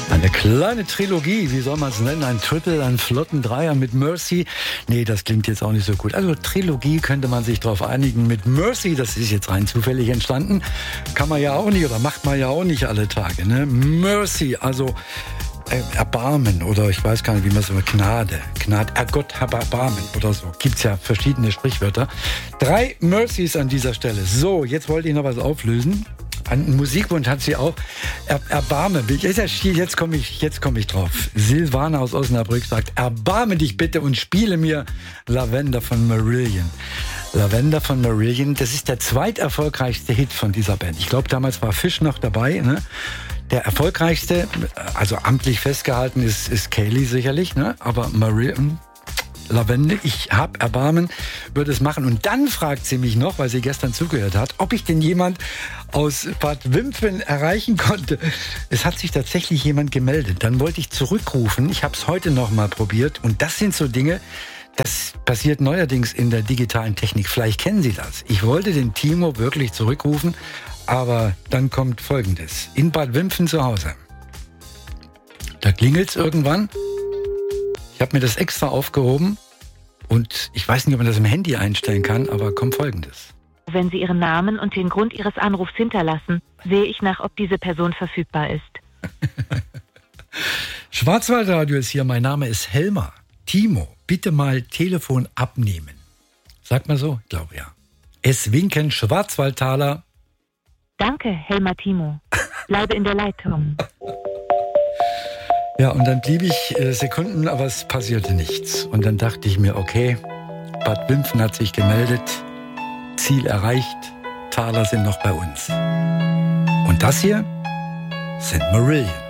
Eine kleine Trilogie, wie soll man es nennen? Ein Triple, ein flotten Dreier mit Mercy. Nee, das klingt jetzt auch nicht so gut. Also Trilogie könnte man sich darauf einigen mit Mercy. Das ist jetzt rein zufällig entstanden. Kann man ja auch nicht oder macht man ja auch nicht alle Tage. Ne? Mercy, also Erbarmen oder ich weiß gar nicht, wie man es immer, Gnade, Gott hab Erbarmen oder so. Gibt's ja verschiedene Sprichwörter. 3 Mercies an dieser Stelle. So, jetzt wollte ich noch was auflösen. Einen Musikwunsch hat sie auch. Erbarme mich. Jetzt komme ich drauf. Silvana aus Osnabrück sagt, erbarme dich bitte und spiele mir Lavender von Marillion. Lavender von Marillion, das ist der zweiterfolgreichste Hit von dieser Band. Ich glaube, damals war Fish noch dabei. Ne? Der erfolgreichste, also amtlich festgehalten, ist Kaylee sicherlich. Ne? Aber Marillion... Lavende, ich hab Erbarmen, würde es machen. Und dann fragt sie mich noch, weil sie gestern zugehört hat, ob ich denn jemand aus Bad Wimpfen erreichen konnte. Es hat sich tatsächlich jemand gemeldet. Dann wollte ich zurückrufen. Ich habe es heute noch mal probiert. Und das sind so Dinge, das passiert neuerdings in der digitalen Technik. Vielleicht kennen Sie das. Ich wollte den Timo wirklich zurückrufen, aber dann kommt Folgendes. In Bad Wimpfen zu Hause. Da klingelt's irgendwann. Ich habe mir das extra aufgehoben und ich weiß nicht, ob man das im Handy einstellen kann, aber kommt Folgendes. Wenn Sie Ihren Namen und den Grund Ihres Anrufs hinterlassen, sehe ich nach, ob diese Person verfügbar ist. Schwarzwaldradio ist hier, mein Name ist Helmer. Timo, bitte mal Telefon abnehmen. Sag mal so, glaube ja. Es winken Schwarzwaldtaler. Danke, Helmer Timo. Bleibe in der Leitung. Ja, und dann blieb ich Sekunden, aber es passierte nichts. Und dann dachte ich mir, okay, Bad Wimpfen hat sich gemeldet, Ziel erreicht, Taler sind noch bei uns. Und das hier sind Marillion.